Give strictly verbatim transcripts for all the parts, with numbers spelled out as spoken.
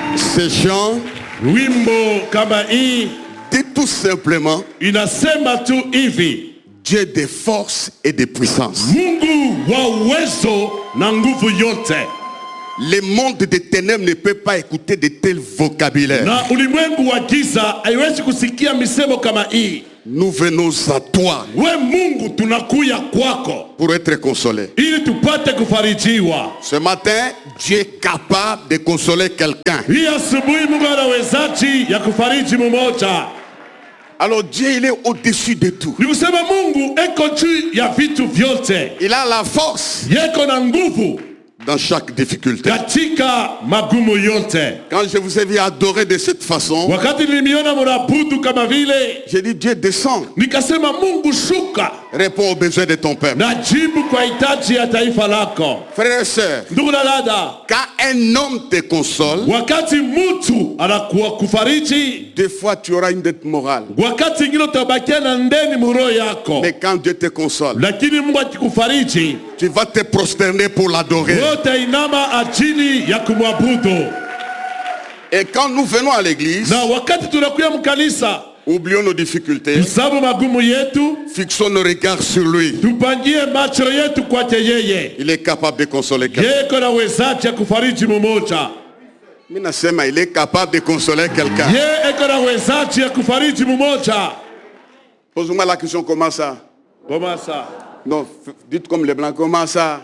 Ce chant wimbo kama hii dit tout simplement inasema tu hivi: Dieu des forces et des puissances. Mungu wa uwezo na nguvu yote. Le monde des ténèbres ne peut pas écouter de tels vocabulaires. Na ulimwengu wa giza haiwezi kusikia misemo kama hii. Nous venons à toi. We Mungu tunakuya kwako Pour être consolés. ili tupate kufarijiwa. Ce matin, Dieu est capable de consoler quelqu'un. Hii asubuhi Mungu anawezaji ya kufariji mmoja. Alors Dieu, il est au-dessus de tout. Ni kusema Mungu eko juu ya vitu vyote. Il a la force Yeko na nguvu dans chaque difficulté. katika magumu yote. Quand je vous ai vu adorer de cette façon, Wakati nilimiona mnabudu kama vile, j'ai dit Dieu descend, nikasema Mungu shuka réponds aux besoins de ton peuple. na jibu kwa hitaji ya taifa lako. Frères et sœurs, Ndugu na dada, quand un homme te console, wakati mtu anakuwa kufariji, des fois tu auras une dette morale. wakati ingine utabakia na ndeni muro yako. Mais quand Dieu te console, Lakini Mungu akikufariji, tu vas te prosterner pour l'adorer. wote inama ajili ya kumwabudu. Et quand nous venons à l'église, Na wakati tunakuya mkanisa, oublions nos difficultés, tusabu magumu yetu, fixons nos regards sur lui. tupangie macho yetu kwake yeye. Il est capable de consoler quelqu'un. Yeko na wezaji ya kufariji mmoja. Mimi nasema il est capable de consoler quelqu'un. Ye eko na wezaji ya kufariji mmoja. Pose-moi la question, comment ça? Comment ça? Non, f- dites comme les blancs, comment ça?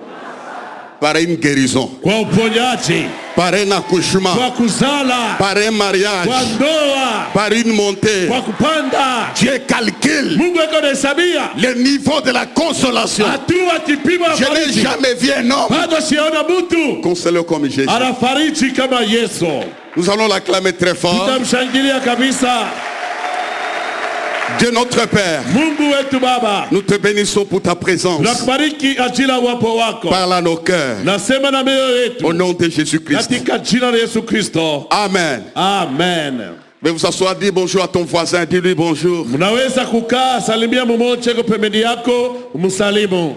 Par une guérison, Kwa uponyaji, par un accouchement, kwa kuzala, par un mariage, kwa ndoa, par une montée. kwa kupanda. Dieu calcule Mungu eko na hesabia le niveau de la consolation. hatua kipimo ya Je n'ai fariji. jamais vu un homme Bado siona mtu consolé comme Jésus. anafariji kama Yesu. Nous allons l'acclamer très fort. Tutamshangilia kabisa. Dieu notre Père, Mungu wetu Baba, nous te bénissons pour ta présence. tunakubariki ajila wapo wako. Parle à nos cœurs. Nasema na mioyo yetu Au nom de Jésus-Christ. katika jina la Yesu Kristo. Amen. Amen. Mais vous asseoir, dis bonjour à ton voisin, dis-lui bonjour. Mnaweza kukaa, salimia mmoja yuko pembeni yako, umsalimu.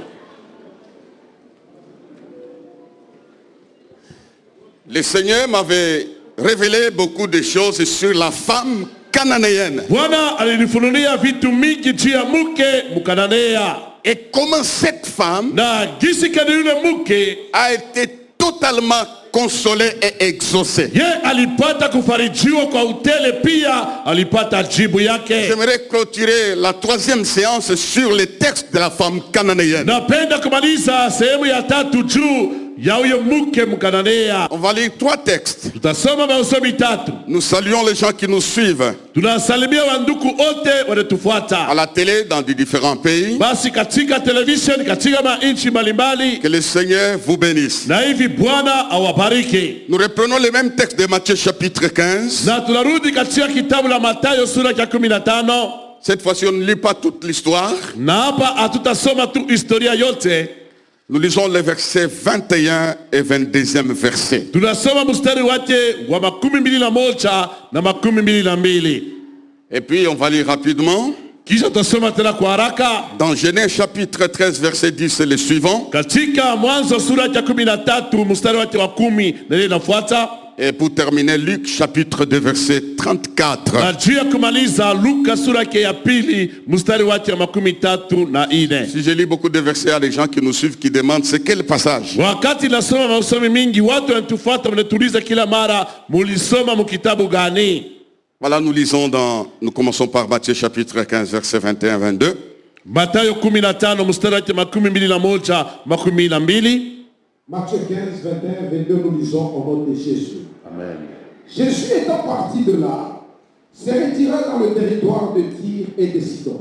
Le Seigneur m'avait révélé beaucoup de choses sur la femme cananéenne. Bwana alinifunulia vitu mingi juu ya mke Mkananea. Et comment cette femme Na gisi kani yule mke a été totalement consolée et exaucée. ye alipata kufarijiwa kwa utele, pia alipata jibu yake. J'aimerais clôturer la troisième séance sur les textes de la femme cananéenne. Napenda kumaliza sehemu ya tatu juu ya huyo mke Mkananea. On va lire trois textes. Tutasoma masomo tatu. Nous saluons les gens qui nous suivent Tunasalimia wanduku wote wanatufuata. à la télé dans des différents pays. Basi katika television, katika mainchi mbalimbali, Que le Seigneur vous bénisse. na hivi Bwana awabariki. Nous reprenons les mêmes textes de Matthieu chapitre quinze. Na tunarudi katika kitabu la Mathayo sura ya kumi na tano. Cette fois-ci, on ne lit pas toute l'histoire. Na hapa hatutasoma tu historia yote. Nous lisons les versets vingt et un et vingt-deuxième verset. Tunasoma mstari wake wa makumi mbili na moja na makumi mbili na mbili. Et puis, on va lire rapidement. Kisha tutasoma tena kwa haraka. Dans Genèse chapitre treize, verset dix, c'est le suivant. Katika Mwanzo sura ya kumi na tatu mstari wake wa kumi na ile inafuata. Et pour terminer, Luc chapitre deux, verset trente-quatre. Na juu ya kumaliza Luka sura yake ya pili mstari wake wa makumi tatu na ine. Si je lis beaucoup de versets à les gens qui nous suivent, qui demandent c'est quel passage. Wakati nasoma masomo mingi, watu wanatufuata wanatuuliza kila mara, mulisoma mkitabu gani? Voilà, nous lisons dans, nous commençons par Matthieu chapitre quinze, verset vingt et un à vingt-deux. Mathayo kumi na tano mstari wake makumi mbili na moja makumi na mbili. Matthieu quinze, vingt et un, vingt-deux, nous lisons au nom de Jésus. Amen. Jésus étant parti de là, s'est retiré dans le territoire de Tyr et de Sidon.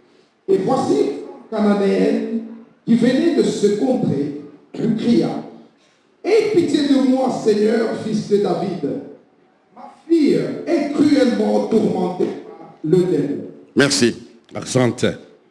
Et voici une cananéenne qui venait de ce contrée, lui cria: aie pitié de moi, Seigneur, fils de David. Ma fille est cruellement tourmentée par le démon. Merci. Accente.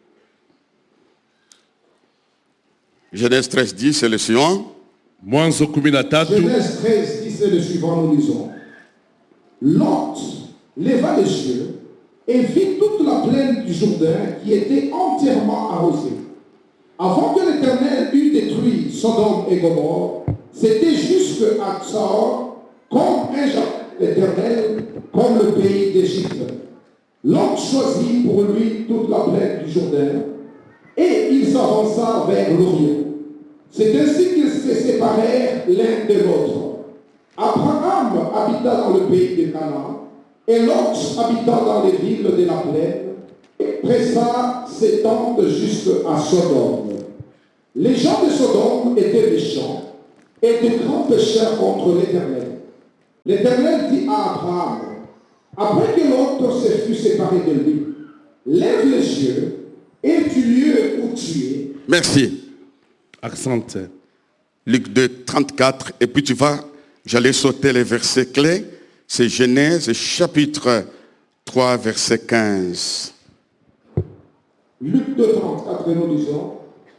Genèse treize, dix, c'est le suivant. Mwanzo kumi na tatu. Genèse treize, dix et le suivant, nous lisons. Lot leva les yeux et vit toute la plaine du Jourdain qui était entièrement arrosée. Avant que l'Éternel eût détruit Sodome et Gomorrhe, c'était jusqu'à Tsar comme un jardin l'Éternel comme le pays d'Égypte. Lot choisit pour lui toute la plaine du Jourdain et il s'avança vers l'Orient. C'est ainsi qu'ils se séparèrent l'un de l'autre. Abraham habita dans le pays de Canaan et Lot habita dans les villes de la plaine et pressa ses tentes jusqu'à Sodome. Les gens de Sodome étaient méchants et de grands pécheurs contre l'Éternel. L'Éternel dit à Abraham, après que l'autre se fut séparé de lui, lève les yeux et du lieu où tu es. Merci. Accent. Luc deux, trente-quatre. Et puis tu vas, j'allais sauter les versets clés. C'est Genèse chapitre trois, verset quinze. Luc deux, trente-quatre, et nous lisons.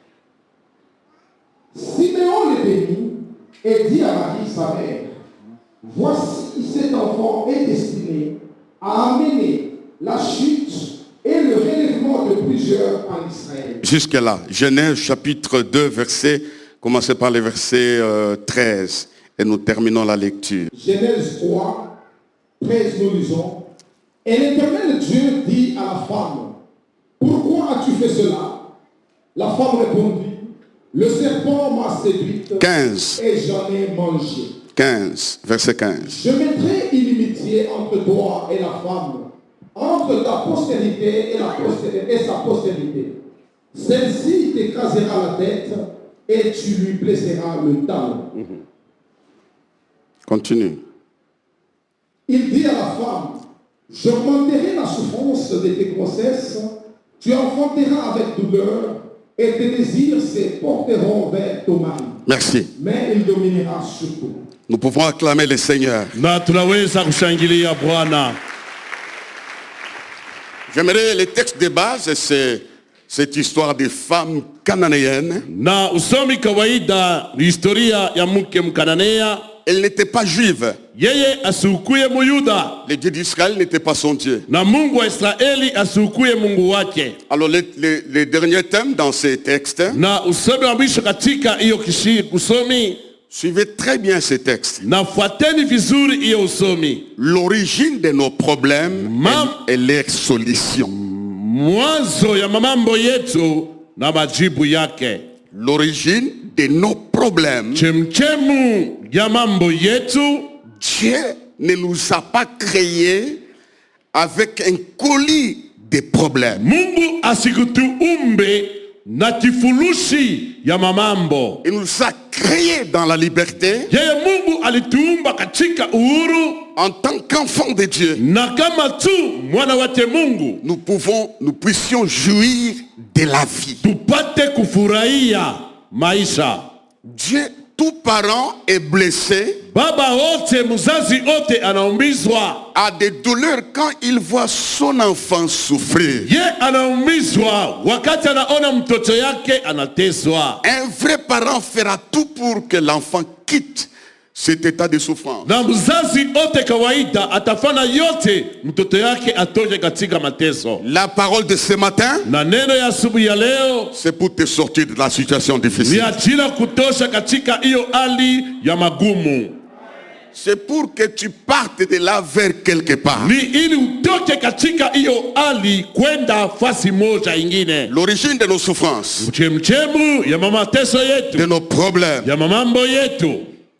Siméon les bénit et dit à Marie, sa mère, voici cet enfant est destiné à amener la chute et le relèvement de plusieurs en Israël. Jusque-là, Genèse chapitre deux, verset, commencez par le verset euh, treize et nous terminons la lecture. Genèse trois, treize, nous lisons. Et l'Éternel Dieu dit à la femme, pourquoi as-tu fait cela? La femme répondit, le serpent m'a séduite quinze. Et j'en ai mangé. quinze, verset quinze. Je mettrai inimitié entre toi et la femme, entre ta postérité et, la postérité et sa postérité. Celle-ci t'écrasera la tête et tu lui blesseras le talon. Mmh. Continue. Il dit à la femme, j'augmenterai la souffrance de tes grossesses, tu enfanteras avec douleur, et tes désirs se porteront vers ton mari. Merci. Mais il dominera sur tout. Nous pouvons acclamer le Seigneur. J'aimerais le texte de base, c'est cette histoire des femmes cananéennes. Na usomi kawaida ni historia ya mke mkananea. Elle n'était pas juive. Yeye asukuye muyuda. Le Dieu d'Israël n'était pas son Dieu. Na Mungu wa Israeli asukuye Mungu wake. Alors le, le, le dernier thème dans ces textes. Na usomi wa mwisho katika iyo kishi kusomi. Suivez très bien ces textes. Na fuateni vizuri iyo usomi. L'origine de nos problèmes Mam et, et leur solution. Mwanzo ya mamambo yetu na majibu yake. L'origine de nos problèmes. Chemchemu ya mambo yetu. Dieu ne nous a pas créés avec un colis de problèmes. Mungu asikutuumbe na kifurushi ya mamambo. Il nous a créés dans la liberté. Yeye Mungu alituumba katika uhuru. En tant qu'enfants de Dieu. Na kama tu mwana wake Mungu. Nous pouvons, nous puissions jouir de la vie. Tupate kufurahia maisha. Dieu, tout parent est blessé. Baba wote muzazi wote anaumizwa. A des douleurs quand il voit son enfant souffrir. Ye anaumizwa wakati anaona mtoto yake anateswa. Un vrai parent fera tout pour que l'enfant quitte cet état de souffrance. Na mzazi wote kawaida atafanya yote mtoto yake atoke katika mateso. La parole de ce matin, na neno ya asubuhi ya leo, c'est pour te sortir de la situation difficile. Ni ajili kutosha katika hiyo hali ya magumu. C'est pour que tu partes de là vers quelque part. Ni ili utoke katika hiyo hali kwenda fasi moja ingine. L'origine de nos souffrances. Mchemchemu ya mateso yetu. De nos problèmes. Ya mamambo yetu.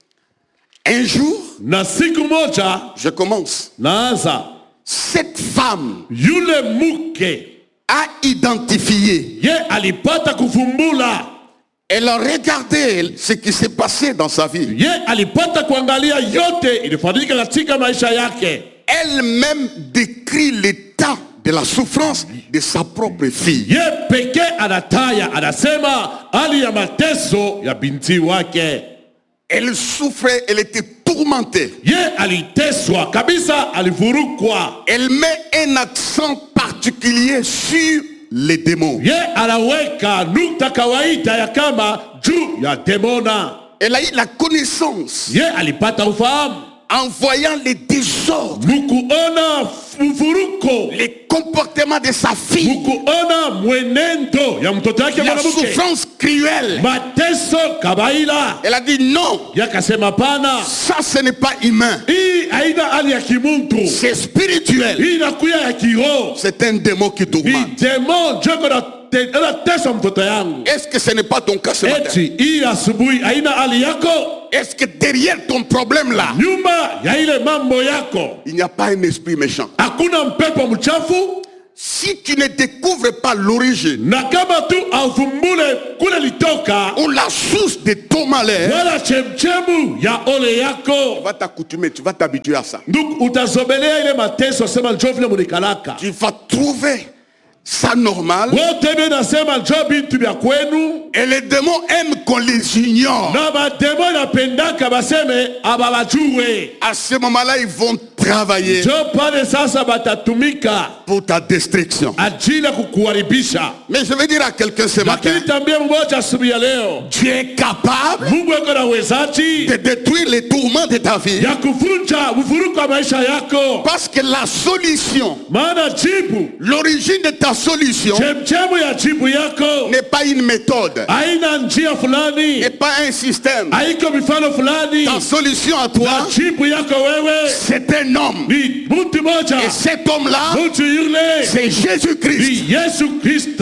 Un jour, na siku moja, je commence. Naanza. Cette femme, yule mke, a identifié. Ye alipata kufumbula. Elle a regardé ce qui s'est passé dans sa vie. Ye alipata kuangalia yote ilifanyika katika maisha yake. Elle-même décrit l'état de la souffrance de sa propre fille. Ye peke anataya anasema hali ya mateso ya binti wake. Elle souffrait, elle était tourmentée. Ye aliteswa kabisa, alivurukwa. Elle met un accent particulier sur les démons. Ye anaweka nukta kawaida ya kama juu ya demona. Elle a eu la connaissance. Ye alipata ufahamu. En voyant les désordres, mukuona mfuruko, les comportements de sa fille, mukuona mwenendo ya mtoto yake la souffrance cruelle, mateso kabaila. Elle a dit non, yakasema pana, ça ce n'est pas humain. Hii haina hali ya kimuntu. C'est spirituel. Hii inakuya ya kiroho. C'est un démon qui Ni tourmente. demon joko na te- anatesa mtoto yangu. Est-ce que ce n'est pas ton cas ce matin? Eti hii asubuhi haina hali yako. Est-ce que derrière ton problème là, Nyuma ya ile mambo yako il n'y a pas un esprit méchant? hakuna mpepo mchafu? Si tu ne découvres pas l'origine Na kama tu auvumbule kule litoka ou la source de ton malheur, wala chemchemu ya ole tu yako, vas t'accoutumer, tu vas t'habituer à ça. ndugu, utazobelea ile mateso, sema njoo vile munikalaka. Tu vas trouver ça normal. Wote bie nasema njoo bintu vya kwenu. Et les démons aiment qu'on les ignore. Na bademo napendaka baseme ababajue. À ce moment-là, ils vont travailler Njoo pale sasa batatumika pour ta destruction. ajili ya kukuharibisha. Mais je vais dire à quelqu'un ce matin, Lakini tambia mmoja asubuhi ya leo, tu es capable Mungu yuko na uwezaji de détruire les tourments de ta vie. ya kuvunja uvuruko wa maisha yako. Parce que la solution, Maana jibu, l'origine de ta solution chemchemu ya jibu yako n'est pas une méthode, haina njia fulani, n'est pas un système. haiko mifano fulani. Ta solution à toi, Na jibu yako wewe c'est un homme. ni mtu moja. Et cet homme-là, Mtu yule c'est Jésus-Christ. ni Yesu Kristo.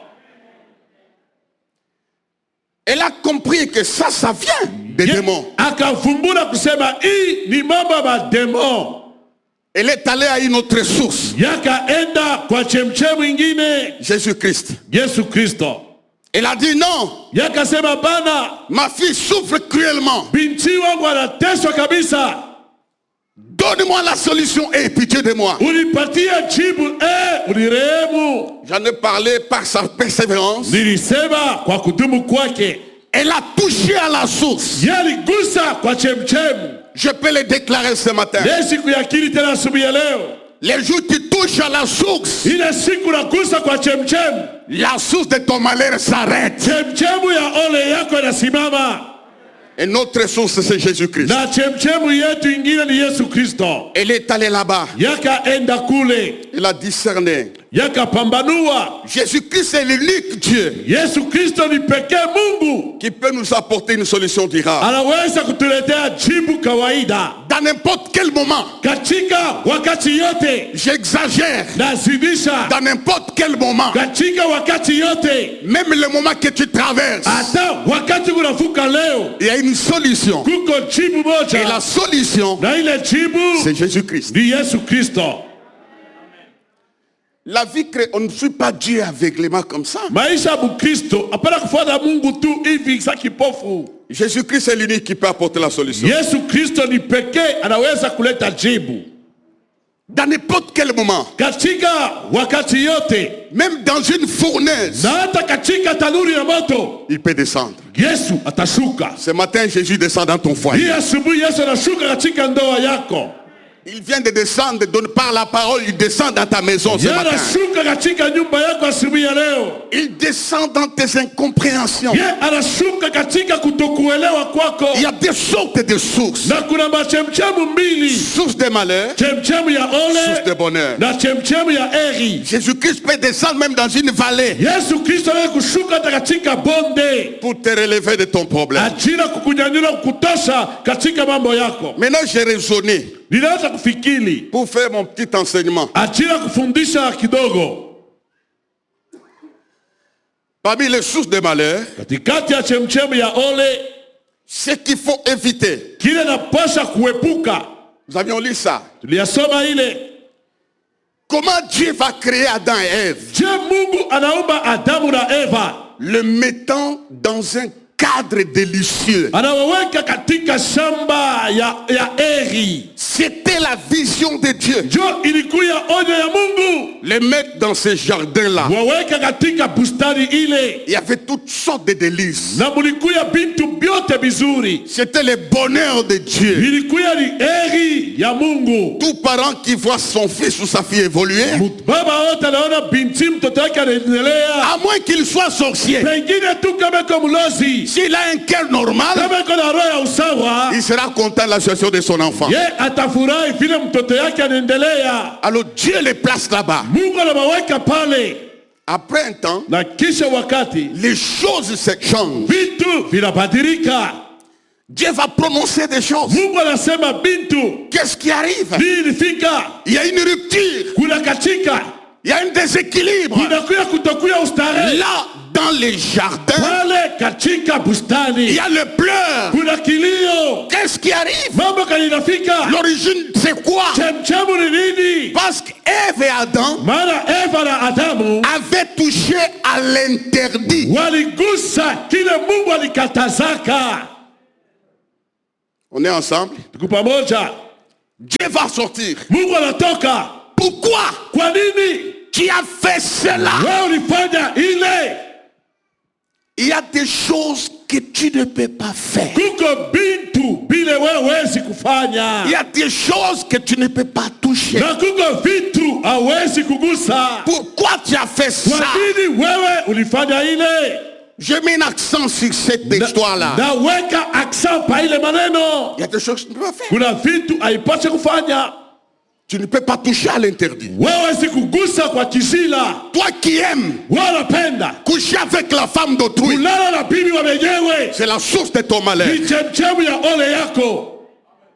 Elle a compris que ça, ça vient des Ye- démons. Akavumbura kusema hii ni mambo ya mademo. Elle est allée à une autre source, Yakaenda kwa chemchemu ingine, Jésus-Christ. Yesu Kristo. Elle a dit non, Yakasema bana, ma fille souffre cruellement. binti wangu anateswa kabisa. Donne-moi la solution et pitié de moi. Unipatie jibu, eh, unirehemu. J'en ai parlé par sa persévérance. Nilisema kwa kudumu kwake. Elle a touché à la source. Yaligusa kwa chemchemu. Je peux le déclarer ce matin. Ile siku ya akili tena asubuhi ya leo. Les jours où tu touches à la source, Ile siku nagusa kwa chemchemu. la source de ton malheur s'arrête. Chemchemu ya ole yako inasimama. Et notre source, c'est Jésus-Christ. Na chemchemu yetu ingine ni Yesu Kristo. Elle est allée là-bas. Yakaenda kule. Elle a discerné. Yakapambanua. Jésus-Christ est l'unique Dieu Yesu Kristo ni pekee Mungu. qui peut nous apporter une solution durable. Anaweza kutuletea jibu kawaida. Dans n'importe quel moment, Katika wakati yote. j'exagère. Nazidisha. Dans n'importe quel moment, Katika wakati yote. même le moment que tu traverses, Hata wakati unavuka leo. il y a une solution. Kuko jibu Et la moja. solution, Na ile jibu c'est Jésus-Christ. ni Yesu Kristo. La vie crée, on ne suit pas Dieu aveuglément comme ça. Maisha ya Mkristo hapana kufuata Mungu tu hivi sa kipofu. Jésus-Christ est l'unique qui peut apporter la solution. Yesu Kristo ni pekee anaweza kuleta jibu. Dans n'importe quel moment, Katika wakati yote, même dans une fournaise, na hata katika tanuri ya moto, il peut descendre. Yesu atashuka. Ce matin, Jésus descend dans ton Hii foyer. asubuhi Yesu anashuka katika ndoa yako. Il vient de descendre, donne par la parole, il descend dans ta maison ce Yeye matin. anashuka katika nyumba yako asubuhi ya leo. Il descend dans tes incompréhensions. Yeye anashuka katika kutokuelewa kwako. Il y a des sortes de sources. Na kuna machemchemu mbili. Source de malheur, Chemchemu ya source de ole bonheur. na chemchemu ya eri. Jésus-Christ peut descendre même dans une vallée Yesu Kristo anaweza kushuka hata katika bonde. pour te relever de ton problème. Ajili ya kukunyanyua kutosha katika mambo yako. Maintenant, j'ai raisonné Ninaanza kufikiri pour faire mon petit enseignement. ajili ya kufundisha kidogo. Parmi les sources de malheur, Katikati ya chemchemu ya ole, ce qu'il faut éviter. kile napasha kuepuka. Nous avions lu ça. Tuliyasoma ile. Comment Dieu va créer Adam et Ève, Je Mungu anaumba Adamu na Eva. le mettant dans un cadre délicieux. Anawaweka katika shamba ya, ya eri. C'était la vision de Dieu. Jo ilikuya onyo ya Mungu. Les mettre dans ce jardin-là. Waweka katika bustani ile. Il y avait toutes sortes de délices. Na mulikuya bintu byote bizuri. C'était le bonheur de Dieu. Ilikuya ni eri ya Mungu. Tout parent qui voit son fils ou sa fille évoluer, Baba wote anaona binti mtoto wake anaendelea. à moins qu'il soit sorcier, Pengine tu kama iko mlozi. s'il a un cœur normal, Kama iko na roho ya usawa. il sera content de la situation de son enfant. Ye atafurahi vile mtoto yake anaendelea. Alors Dieu les place là-bas. Mungu anawaweka pale. Après un temps, Na kisha wakati les choses se changent. vitu vinabadilika. Dieu va prononcer des choses. Mungu anasema bintu. Qu'est-ce qui arrive? Nini fika? Il y a une rupture. Kuna katika. Il y a un déséquilibre. Kunakuya kutokuya ustare. Là, dans les jardins, pale katika bustani. il y a le pleur. Kuna kilio. Qu'est-ce qui arrive? Mambo kalinafika. L'origine, c'est quoi? Chemchemu ni nini? Parce qu'Ève et Adam Mara Eva na Adamu avaient touché à l'interdit. waligusa kile Mungu alikatazaka. On est ensemble? Tuko pamoja. Dieu va sortir. Mungu anatoka. Pourquoi? Kwa nini? Qui a fait cela? Wewe ulifanya ile. Il y a des choses que tu ne peux pas faire. Kuko bintu bile wewe wezi kufanya. Il y a des choses que tu ne peux pas toucher. Na kuko vitu hawezi kugusa. Pourquoi tu as fait ça? Kwa nini wewe ulifanya ile? Je mets un accent sur cette histoire-là. Na weka accent pa ile maneno. Il y a des choses que tu ne peux pas faire. Kuna vitu haipaswi kufanya. Tu ne peux pas toucher à l'interdit. Wewe si kugusa kwa kizila. Toi qui aimes Wewe unapenda coucher avec la femme d'autrui, kulala na bibi wa wenyewe. c'est la source de ton malheur. Ni chemchemu ya ole yako.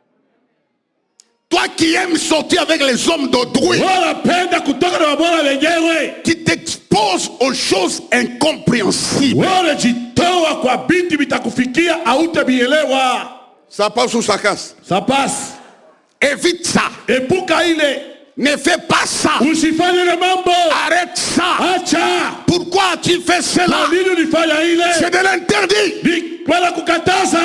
Toi qui aimes sortir avec les hommes d'autrui, Wewe unapenda kutoka na wabwana wenyewe. qui t'exposes aux choses incompréhensibles. Wewe unajitoa kwa binti vitakufikia hautabielewa. Ça passe ou ça casse? Ça passe. Évite ça. Epuka ile. Ne fais pas ça. Usifanye ile mambo. Arrête ça. Acha. Pourquoi tu fais cela? Kwa nini ulifanya ile? C'est de l'interdit. Ni wala kukataza.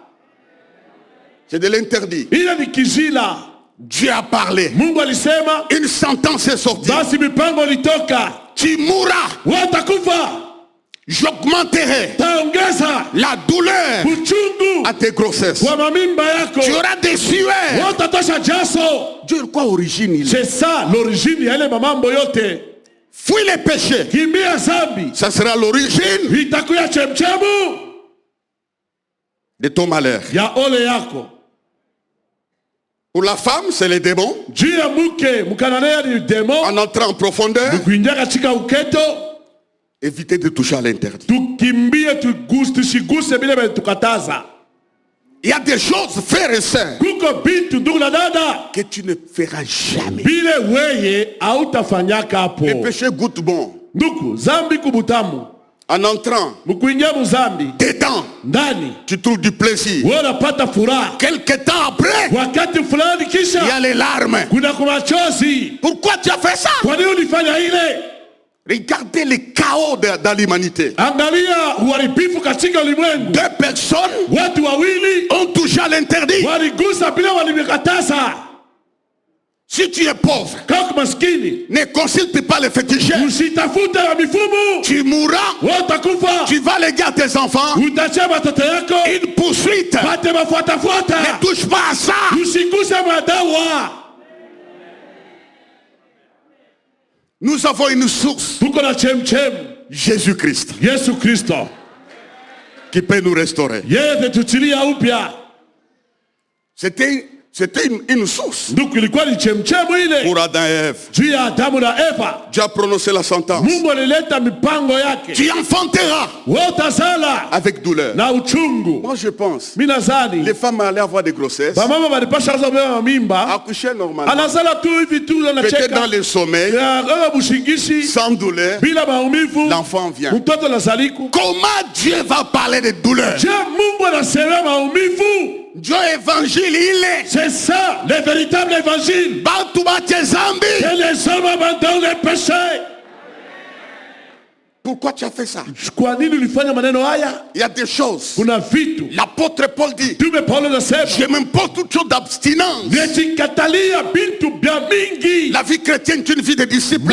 C'est de l'interdit. Ile ni kizila. Dieu a parlé. Mungu alisema. Une sentence est sortie. Basi mipango litoka. Tu mourras. Watakufa. J'augmenterai taongeza la douleur uchungu à tes grossesses. kwa mamimba yako. Tu auras des sueurs. Watatosha jaso. Dieu quoi origine il C'est ça l'origine ya ile mamambo yote. Fuis les péchés. Kimbia zambi. Ça sera l'origine itakuya chemchemu de ton malheur. ya ole yako. Pour la femme, c'est les démons. Juu ya mke mkananea ni démon. En entrant en profondeur, kuingia katika uketo. éviter de toucher à l'interdit. Tukimbie tuguste tusiguse bila tukataza. Il y a des choses, frères et sœurs, kuko bintu ndugu na dada que tu ne feras jamais. bile weye hautafanyaka hapo. Le péché goûte bon. Ndugu, zambi kubutamu. En entrant mkuingia muzambi dedans, ndani tu trouves du plaisir. Unapata furaha. Quelque temps après, wakati fulani kisha il y a les larmes. kuna kumachozi. Pourquoi tu as fait ça? Kwa nini ulifanya ile? Regardez le chaos de, dans l'humanité. Angalia uharibifu katika ulimwengu. Deux personnes watu wawili ont touché à l'interdit. waligusa bila walimkataza. Si tu es pauvre, kama maskini, ne consulte pas les féticheurs. Usitafute wa mifumu. Tu mourras. Watakufa. Tu vas léguer à tes enfants utachia watoto yako une poursuite. pate mafuata fuata. Ne touche pas à ça. Usiguse madawa. Nous avons une source. Tuko na chemchem. Jésus-Christ. Yesu Kristo. Qui peut nous restaurer. Yeye tututilia upya. C'était C'était une, une source pour Adam et Ève. Dieu a prononcé la sentence. Tu enfanteras avec douleur. Moi je pense les femmes allaient avoir des grossesses, accoucher normalement, peut-être dans le sommeil, sans douleur, l'enfant vient. Comment Dieu va parler de douleur? Dieu évangile, il est. C'est ça, le véritable évangile. Que les hommes abandonnent les péchés. Pourquoi tu as fait ça? Il y a des choses. L'apôtre Paul dit, je m'importe toute chose d'abstinence. La vie chrétienne est une vie de discipline.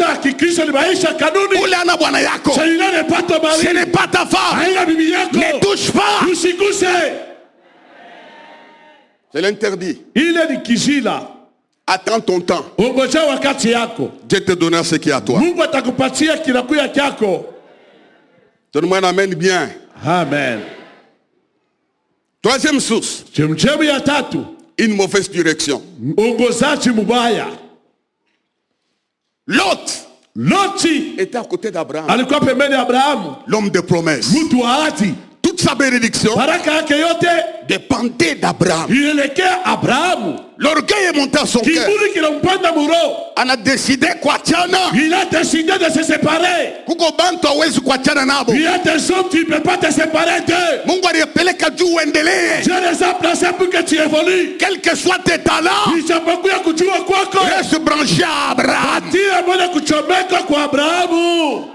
Ce n'est pas ta femme. Ne touche pas. C'est l'interdit. Attends ton temps. Dieu te donnera ce qui est à toi. Donne-moi un amen bien. Amen. Troisième source. Une mauvaise direction. Lot. Lot était à côté d'Abraham. L'homme de promesse. toute sa bénédiction baraka yake yote dépendait d'Abraham. ilielekea Abrahamu. L'orgueil est monté à son cœur. Kiburi kinampanda muro. On a décidé kuachana. Il a décidé de se séparer. Kuko bantu hawezi kuachana nabo. Il y a des hommes tu ne peux pas te séparer d'eux. Mungu aliyepeleka juu uendelee. Dieu les a placés pour que tu évolues. Quel que soit tes talents, Ijapokuwa kujua kwako, reste branché à Abraham. tia moja kuchomeka kwa Abrahamu.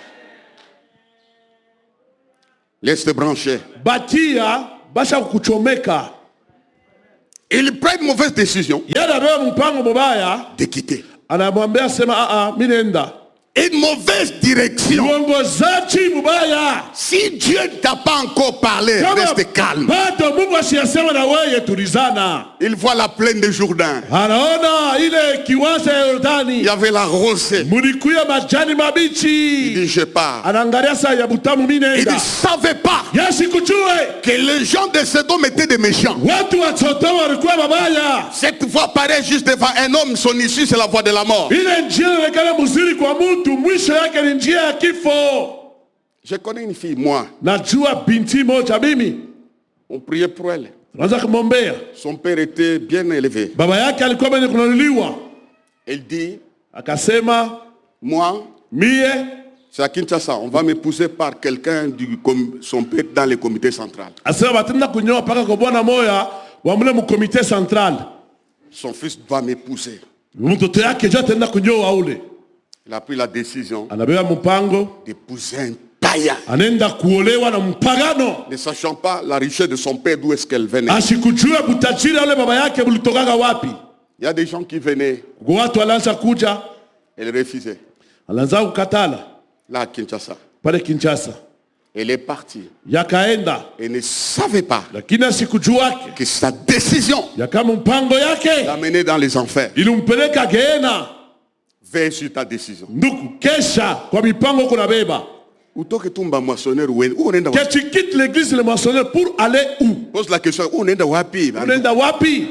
Laisse-te brancher. Batia basha kuchomeka. Il prend une mauvaise décision Yada beba mpango mubaya, de quitter. anamwambia sema a a mimi nenda. Une mauvaise direction. Uongozaji mubaya. Si Dieu ne t'a pas encore parlé, Kama reste calme. bado Mungu asiyasema na wewe, tulizana. Il voit la plaine de Jourdain. Anaona ile kiwanja ya Il Yordani. y avait la rosée. Mulikuya majani Il mabichi. dit je pars. Anaangalia saa ya butamu mimi Il nenda. ne savait pas Yasikujue que les gens de Sodome étaient des méchants. watu wa Sodoma walikuwa mabaya. Cette voie paraît juste devant un homme, son issue c'est la voie de la mort. Ile njia inaonekana mzuri kwa mtu, mwisho yake ni njia ya kifo. Je connais une fille, moi, Najua binti moja mimi, on priait pour elle. tunaanza kumwombea. Son père était bien élevé. Baba yake alikuwa mwenye kununuliwa. Elle dit, Akasema moi, mie c'est à Kinshasa, on va m'épouser par quelqu'un du com- son père dans le comité central. asema batenda kunyoa paka kwa bwana moya wa mle mu comité central. Son fils va m'épouser. Mtoto yake je atenda kunyoa ule. Il a pris la décision Anabeba mpango, d'épouser un païen. anaenda kuolewa na mpagano. Ne sachant pas la richesse de son père, d'où est-ce qu'elle venait. Asikujua butajiri ule baba yake bulitokaga wapi. Il y a des gens qui venaient, Kwa watu walianza kuja, elle refusait. alianza kukatala Là à Kinshasa. pale Kinshasa. Elle est partie. Yakaenda, Elle ne savait pas lakini asikujua que sa décision ya kama mpango yake l'amenait dans les enfers. ilimpeleka Geena. Veille sur ta décision. Ndugu, kesha kwa mipango kuna beba. Utoke tumba moissonneur où où unaenda Que wapi? tu quittes l'église le moissonneur pour aller où? Pose la question, où unaenda wapi? Unaenda wapi?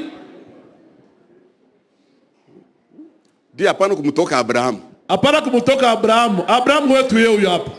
Dis hapana kumtoka Abraham. Hapana kumtoka Abrahamu. Abrahamu wetu yeye huyo hapa.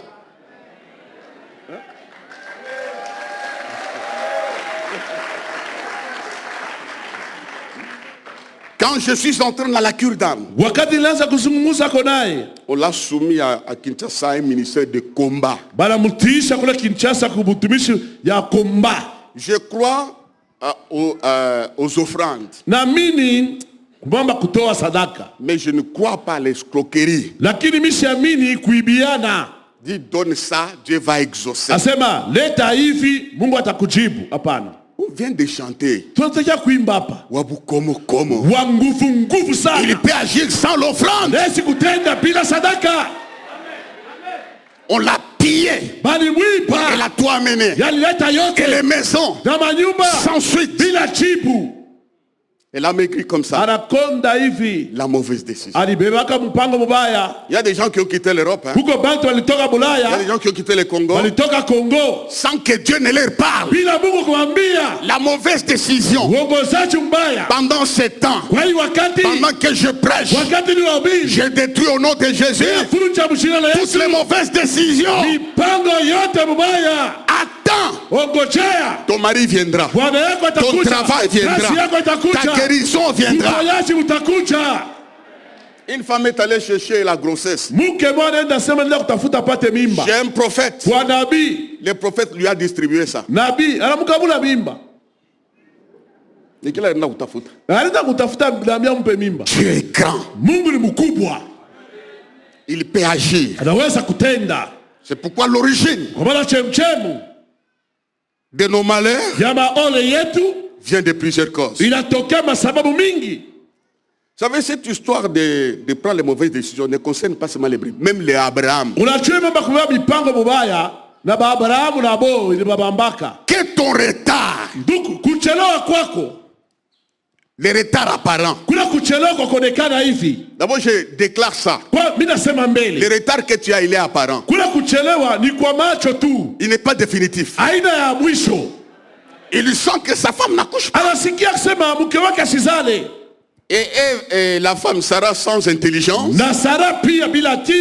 Quand je suis entré dans la cure d'âme, Wakati nilianza kuzungumza konaye, on l'a soumis à, à Kinshasa un ministère de combat. bana mutiisha kule Kinshasa kubutumishi ya komba. Je crois à- aux, euh, aux offrandes, Naamini kumamba kutoa sadaka. mais je ne crois pas à l'escroquerie. Lakini mimi siamini kuibiana. Dis donne ça, Dieu va exaucer. Asema leta hivi Mungu atakujibu. Hapana. On vient de chanter. Tunataka kuimba hapa. Wabu komo komo. Wa nguvu nguvu Il sana. peut agir sans l'offrande. Nesi kutenda bila sadaka. On l'a pillé. Bali Elle mwipa. a tout amené. Yalileta Et les yote. maisons, Na manyumba. sans suite. Bila chipu. Elle a maigri comme ça. Anakonda hivi. La mauvaise décision. Alibebaka mpango mubaya. Il y a des gens qui ont quitté l'Europe. Hein. Huko bantu walitoka Il y a Bulaya. des gens qui ont quitté le Congo Walitoka Kongo. sans que Dieu ne leur parle. Bila Mungu kumwambia. La mauvaise décision. Uongozaji mbaya. Pendant ce temps, Kwa hiyo wakati. pendant que je prêche, Wakati ni wabili. je détruis au nom de Jésus Funja mshina la toutes Yesu. les mauvaises décisions. Mipango yote mubaya. Attends, Ongojea. ton mari viendra. Bwana yako Ton atakuja. travail Kazi viendra. yako Ta itakuja. guérison viendra. Uponyaji utakuja. Une femme est allée chercher la grossesse. Mke mwana enda sema ndio kutafuta pate mimba. J'ai un prophète. Kwa nabii. Le prophète lui a distribué ça. Nabii anamkabula mimba. Ni kila anaenda kutafuta. Anaenda kutafuta naambia mpe mimba. Dieu est grand. Mungu ni mkubwa. Il peut agir. Anaweza kutenda. C'est pourquoi l'origine Kwa maana chemchemu de nos malheurs ya maole yetu vient de plusieurs causes. inatokea masababu mingi. Vous savez, cette histoire de, de prendre les mauvaises décisions ne concerne pas seulement les brebis, même les Abraham. Unachua mambo kubeba mipango mubaya na ba Abrahamu na bo ile babambaka. Que ton retard, Ndugu, kuchelewa kwako, les retards apparents. kuna kuchelewa kwa kuonekana hivi. D'abord, je déclare ça. Kwa mimi nasema Le mbele. retard que tu as, il est apparent. Kuna kuchelewa ni kwa macho tu. Il n'est pas définitif. Aina ya mwisho. Il sent que sa femme n'accouche pas. Anasikia kusema mke wake asizale. Et, et- et la femme Sarah, sans intelligence, Na Sara pia bila akili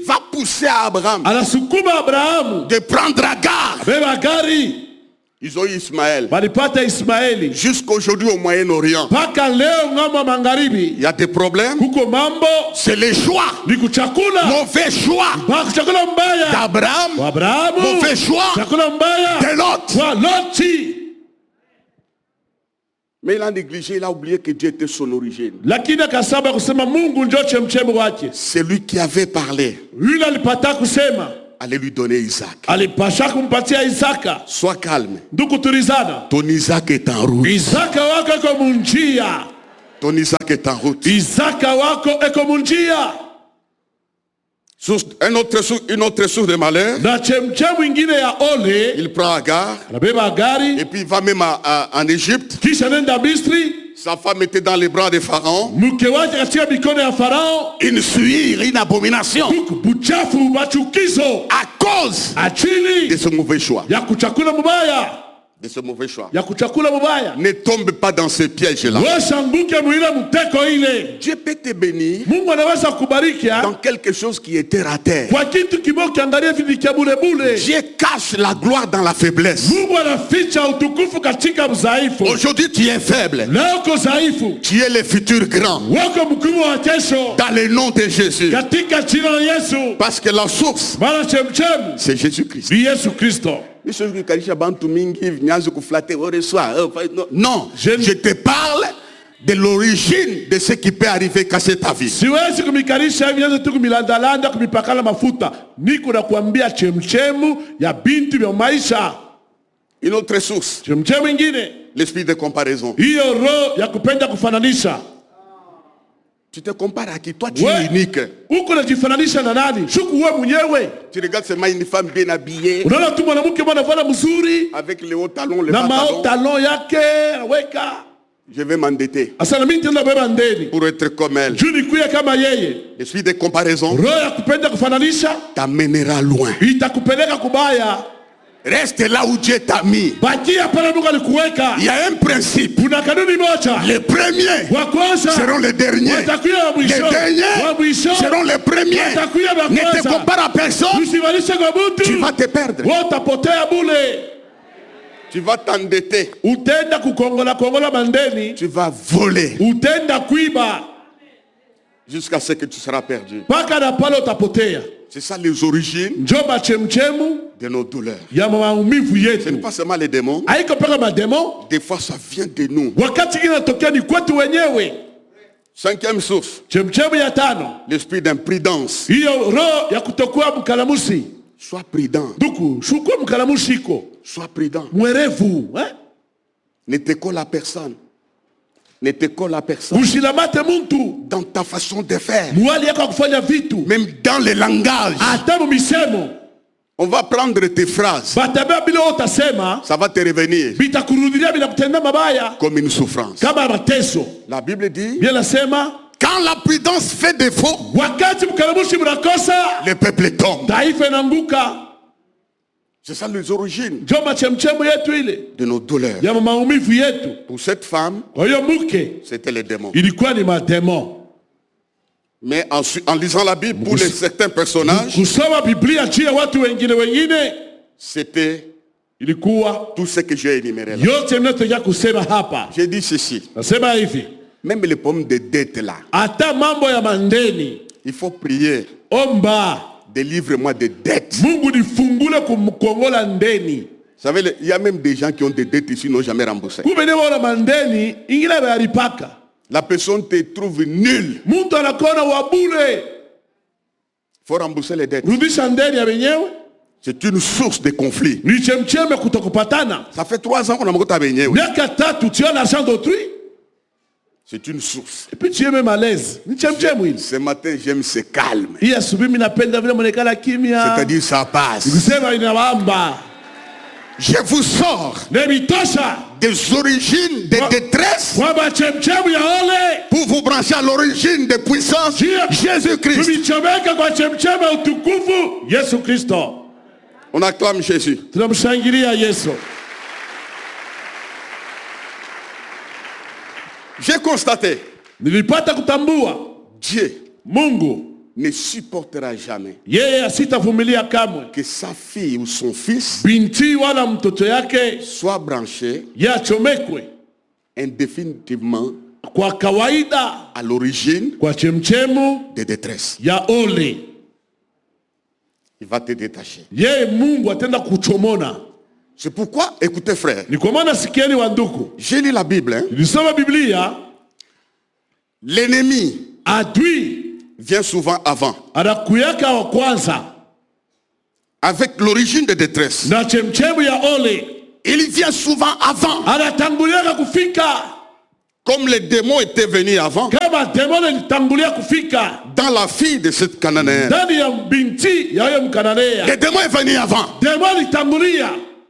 va pousser à Abraham anasukuma Abrahamu de prendre Agar. beba gari. Ils ont eu Ismaël. Walipata Ismaeli. Jusqu'aujourd'hui au Moyen-Orient, Paka leo ng'ambo magharibi il y a des problèmes. kuko mambo C'est les choix, ni kuchakula. mauvais choix Ba kuchakula mbaya d'Abraham, wa Abrahamu, mauvais choix chakula mbaya de Lot. wa Loti. Mais il a négligé, il a oublié que Dieu était son origine. Lakini akasaba kusema Mungu ndio chemchemi wake. C'est lui qui avait parlé. Yule alipata kusema Allez lui donner Isaac. alipasha kumpatia Isaka. Sois calme. Ndugu tulizana. Ton Isaac est en route. Isaka wako eko munjia. Ton Isaac est en route. Isaka wako eko munjia. Source- un autre source- une autre source de malheur. Na chemchemi ingine ya ole. Il prend Agar Anabeba gari. et puis il va même à- à- en Égypte. Kisha nenda Misri. Sa femme était dans les bras de Pharaon. Mke wake katika mikono ya Farao. Une suire, une abomination. Huku buchafu machukizo. À cause de Achini ce mauvais choix. ya kuchakula mubaya. De ce mauvais choix. Ya kuchakula mubaya. Ne tombe pas dans ce piège-là. Wesanguke mwile mteko ile. Dieu peut te bénir Mungu anaweza kubariki dans quelque chose qui est terre à terre. kwa kitu kibao kiangalia vitu kia bure bure. Dieu cache la gloire dans la faiblesse. Mungu anaficha utukufu katika udhaifu. Aujourd'hui, tu es faible. Leo uko dhaifu. Tu es le futur grand. Wako mkubwa wa kesho. Dans le nom de Jésus. Katika jina la Yesu. Parce que la source, Maana chemchemu c'est Jésus-Christ. ni Yesu Kristo. Non, Je- je te parle de l'origine de ce qui peut arriver casser ta vie. Siwezi kumikarisha hivi nyanzo tu kumilandalanda kumipakala mafuta. Niko na kuambia chemchemu ya binti vya maisha. Une autre source, Chemchemu ingine. l'esprit de comparaison. Hiyo roho ya kupenda kufananisha. Tu te compares à qui? Toi, tu es We, unique. uko unajifananisha na nani? Shuku wewe mwenyewe. Tu regardes seulement une femme bien habillée, Unaona tu mwanamke mwanavana mzuri avec les hauts talons, les na bas mao talons. talon yake anaweka. Je vais m'endetter Asa na mimi tena beba ndeni. pour être comme elle. Juu nikuye kama yeye. L'esprit de comparaison Roho ya kupenda kufananisha t'amènera loin. itakupeleka kubaya. Reste là où Dieu t'a mis. Bakia pale Mungu alikuweka. Il y a un principe. Kuna kanuni moja. Les premiers Wa kwanza seront les derniers. watakuya wa Les mwisho. Wa derniers mwisho seront les premiers. watakuya wa Ne te kwanza. compare à personne. Usivalishe kwa Tu mtu. vas te perdre. Wewe utapotea bule. Tu vas t'endetter. Utenda kukongola kongola mandeni. Tu vas voler Utenda kuiba. jusqu'à ce que tu seras perdu. Paka na pale utapotea. C'est ça les origines Njoba chemchemu de nos douleurs. ya maumivu Ce n'est yetu. pas seulement les démons. Haiko paka mademo. Des fois, ça vient de nous. Wakati inatokea ni kwetu wenyewe. Cinquième source, Chemchemu ya tano. l'esprit d'imprudence. Hiyo roho ya kutokuwa mkalamusi. Sois prudent. Nduku, shukua mkalamusi iko. Sois prudent. Mwerevu, eh? Ne te colle à personne. Ne te colle à personne. Usilamate muntu. Dans ta façon de faire. Mwali yako kufanya vitu. Même dans le langage. Hata misemo. On va prendre tes phrases. Batabea bila utasema. Ça va te revenir Bitakurudilia bila kutenda mabaya. comme une souffrance. Kama mateso. La Bible dit, Bien nasema. quand la prudence fait défaut, Wakati mkalamushi mnakosa. le peuple tombe. Taifa inaanguka. C'est ça les origines Joma chemchemu yetu ile. de nos douleurs. Ya maumivu yetu. Pour cette femme, Kwa hiyo mke. c'était les démons. Ilikuwa ni mademo. Mais en, su- en lisant la Bible, pour les certains personnages, Kusoma Biblia juu ya watu wengine wengine. c'était Ilikuwa tout ce que j'ai énuméré là. yote mnayotoka kusema hapa. J'ai dit ceci, Nasema hivi. même les pommes de dette là, Hata mambo ya mandeni. il faut prier, Omba. délivre-moi des dettes. Mungu nifungule kumkongola ndeni. Vous savez, le- il y a même des gens qui ont des dettes ici, n'ont jamais remboursé. Kumbe ne wana mandeni ingine bayalipaka. La personne te trouve nul. Mtu anakuona wabule. Il faut rembourser les dettes. Rudisha ndeni ya wenyewe. C'est une source de conflit. Ni chemcheme kutokupatana. Ça fait trois ans qu'on a mokota benye. Miaka tatu tu as l'argent d'autrui. C'est une source. Et puis tu es même à l'aise. Ni chemcheme hili. Ce matin, j'aime ce calme. Hii asubuhi mimi napenda vile monekana kimya. C'est-à-dire, ça passe. Kusema inawamba. Je vous sors Nebitosha. des origines de détresse Kwamba chemcheme ya ole. pour vous brancher à l'origine de puissance. Jia- Jésus-Christ. Tumichomeka kwa chemcheme ya utukufu Yesu Kristo. On acclame Jésus. Tunamshangilia Yesu. J'ai constaté, Nilipata kutambua Dieu Mungu ne supportera jamais yeye asitavumilia kamwe que sa fille ou son fils binti wala mtoto yake soit branché yachomekwe indéfinitivement kwa kawaida à l'origine kwa chemchemu de détresse. ya ole. Il va te détacher. Yeye Mungu atenda kuchomona. C'est pourquoi, écoutez frère, Ni kwa maana sikieni wa ndugu, j'ai lu la Bible. Hein? nilisoma Biblia, L'ennemi adui vient souvent avant, anakuyaka wa kwanza avec l'origine de détresse. na chemchemu ya ole, Il vient souvent avant, anatangulia kufika comme les démons étaient venus avant, kama demoni alitangulia kufika dans la fille de cette Cananéenne. ndani ya binti ya huyo Mkananea. Les démons est venu avant. Demoni alitangulia.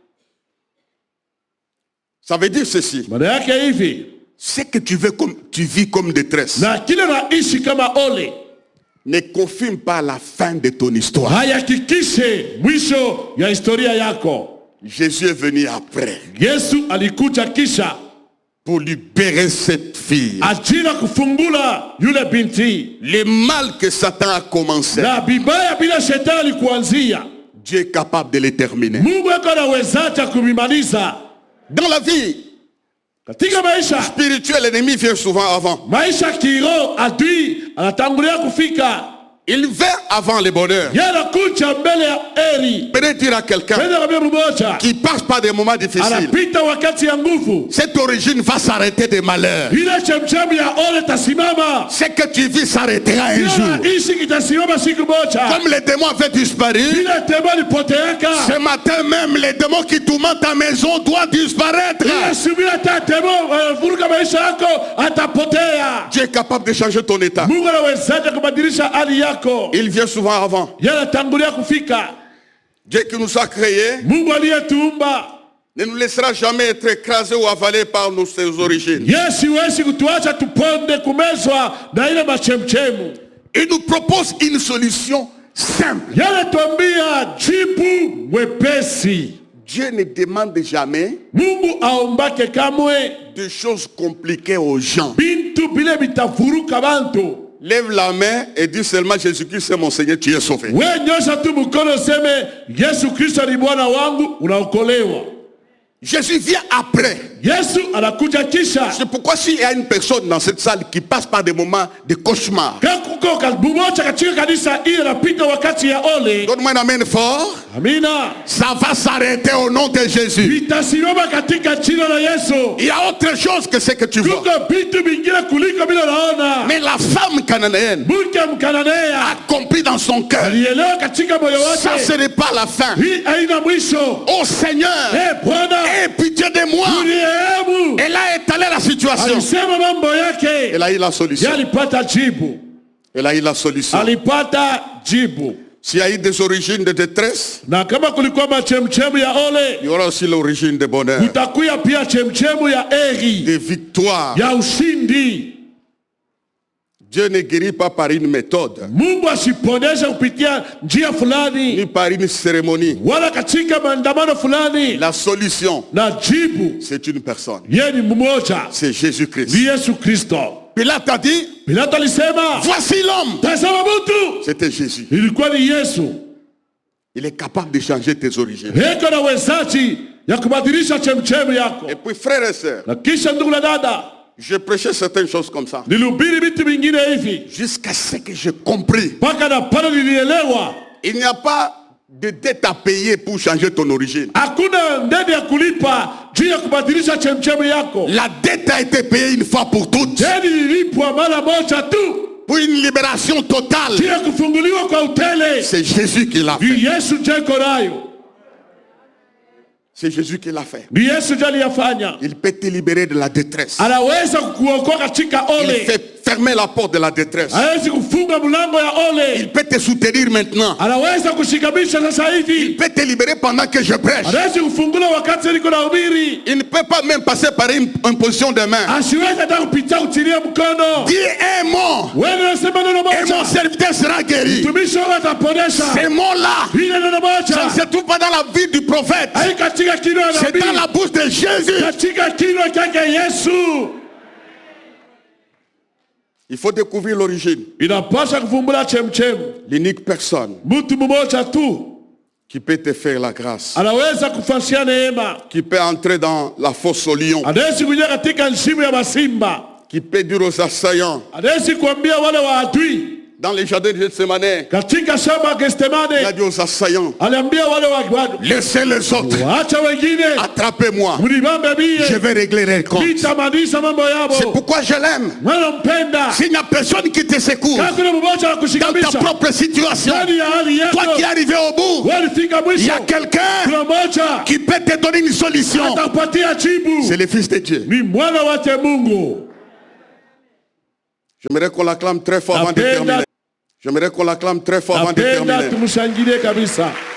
Ça veut dire ceci. Maana yake hivi, C'est que tu veux comme tu vis comme détresse. na kile naishi kama ole Ne confirme pas la fin de ton histoire. hayakikishe mwisho ya historia yako. Jésus est venu après Yesu alikuja kisha pour libérer cette fille. ajili ya kufungula yule binti, Le mal que Satan a commencé, na bibaya bila shetani kuanzia, Dieu est capable de le terminer. Mungu yuko anawezaje kumimaliza. Dans la vie Katika maisha spirituelle, l'ennemi vient souvent avant. maisha kiroho, adui anatangulia kufika, Il vient avant le bonheur. yeye anakuja mbele ya heri. Peut dire à quelqu'un Penda kabisa mmoja qui passe par des moments difficiles, anapita wakati ya nguvu, cette origine va s'arrêter des malheurs. ile chemchemi ya ole tasimama, Ce que tu vis s'arrêtera un jour. ishi kitasimama siku moja. Comme les démons avaient disparu, Ile demoni poteaka, ce matin même, les démons qui tourmentent ta maison doivent disparaître. ile subira ta demo vuruga maisha yako atapotea. Dieu est capable de changer ton état. Mungu anawezaje kubadilisha hali yako? Il vient souvent avant. Yeye anatangulia kufika. Dieu qui nous a créés Mungu aliyetuumba ne nous laissera jamais être écrasés ou avalés par nos ses origines. Yesu wezi kutuacha tuponde kumezwa na ile machemchemu. Il nous propose une solution simple. Yeye tuambia jibu mwepesi. Dieu ne demande jamais Mungu aombake kamwe de choses compliquées aux gens. bintu bile bitavuruka bantu. Lève la main et dis seulement Jésus-Christ est mon Seigneur, tu es sauvé. We nyosha tu mkono seme Yesu Kristo ni Bwana wangu, unaokolewa. Jésus vient après. Yesu anakuja kisha. C'est pourquoi s'il y a une personne dans cette salle qui passe par des moments de cauchemar, Kuko kabumocha katika kanisa ile napita wakati ya ole. donne-moi un amen fort. Amina. Ça va s'arrêter au nom de Jésus. Vitasimama katika jina la Yesu. Il y a autre chose que ce que tu vois. Kuko vitu vingine kuliko bila naona. Mais la femme cananéenne Mke Mkananea a compris dans son cœur, alielewa katika moyo ça ce wake. n'est pas la fin. Hii haina mwisho. Oh Seigneur, Eh Bwana, aie pitié de moi. unirehemu. Elle a étalé la situation. Alisema mambo yake. Elle a eu la solution. Yeye alipata jibu. Elle a eu la solution. Alipata jibu. S'il y a eu des origines de détresse, Na kama kulikuwa machemchemu ya ole, il y aura aussi l'origine de bonheur, kutakuya pia chemchemu ya eri, de victoire. ya ushindi. Dieu ne guérit pas par une méthode, Mungu asiponesha kupitia njia ni fulani par une cérémonie. wala katika maandamano fulani. La solution, Na jibu c'est une personne. yeye ni mmoja, C'est Jésus-Christ. ni Yesu Kristo. Pilate a dit, Pilato alisema, voici l'homme. tazama mtu. C'était Jésus. Ilikuwa ni Yesu. Il est capable de changer tes origines. Heko na wezaji ya kubadilisha chemchemu yako. Et puis frères et sœurs, Na kisha ndugu na dada, je prêchais certaines choses comme ça, nilihubiri vitu vingine hivi jusqu'à ce que j'ai compris. mpaka na pale nilielewa Il n'y a pas de dette à payer pour changer ton origine. hakuna ndeni ya kulipa juu ya kubadilisha chemchemu yako. La dette a été payée une fois pour toutes, Deni lilipwa mara moja tu pour une libération totale. juu ya kufunguliwa kwa utele. C'est Jésus qui l'a Ni fait. Yesu ndiye iko nayo, C'est Jésus qui l'a fait. ni Yesu ndiye aliyafanya. Il peut te libérer de la détresse. Anaweza kukuokoa katika Il ole, fait fermer la porte de la détresse. hawezi kufunga mlango ya Il ole, peut te soutenir maintenant. anaweza kushikamisha sasa Il hivi, peut te libérer pendant que je prêche. anaweza kufungula wakati niko nahubiri. Il ne peut pas même passer par une imposition de main. Asiwezi hata kupitia kutilia mkono. Dis un mot Wewe unasema neno et mon moja, serviteur sera guéri. mtumishi wako ataponesha. Ces mots-là, Ile neno ça ne moja se trouve pas dans la vie du prophète. hai katika kinywa ya C'est dans nabii, la bouche de Jésus. katika kinywa chake Yesu. Il faut découvrir l'origine. Inapasha kuvumbula chemchemu. L'unique personne Mtu mmoja tu qui peut te faire la grâce, anaweza kufanyia neema, qui peut entrer dans la fosse au lion, anaweza kuingia katika nshimo ya masimba, qui peut dire aux assaillants, anaweza kuambia wale waadui dans les jardins de Gethsemane, katika shamba ya il a Getsemane, dit aux assaillants, aliambia wale wa laissez les autres, waacha wengine, attrapez-moi, mnibambe je mie, vais régler les comptes. nitamanisha mambo C'est yabo. pourquoi je l'aime. Mwana mpenda, S'il n'y a personne qui te secoue kakuna mmoja wa dans ta kushikamisha propre situation, ndani ya hali toi qui es yako, arrivé au bout, wewe fika il y mwisho, a quelqu'un kuna mmoja qui peut te donner une solution. atakupatia jibu. C'est le Fils de Dieu. Ni mwana wake Mungu. J'aimerais qu'on l'acclame très fort avant de Napenda- terminer. J'aimerais qu'on l'acclame très fort avant de Napenda terminer. tumshangilie kabisa.